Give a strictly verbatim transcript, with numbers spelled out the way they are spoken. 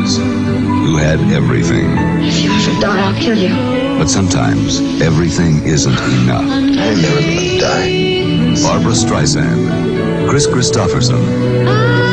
was, who had everything. If you ever die, I'll kill you. But sometimes everything isn't enough. I'm never gonna die. Barbra Streisand, Chris Christopherson,